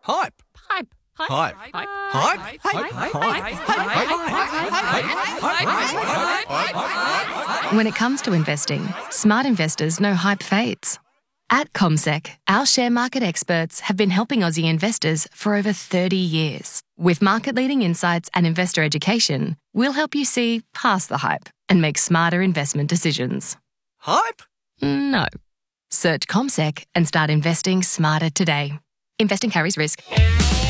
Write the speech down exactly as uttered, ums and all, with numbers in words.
Hype. Hype. Hype. Hype. Hype. Hype. When it comes to investing, smart investors know hype fades. At CommSec, our share market experts have been helping Aussie investors for over thirty years. With market-leading insights and investor education, we'll help you see past the hype and make smarter investment decisions. Hype? No. Search CommSec and start investing smarter today. Investing carries risk.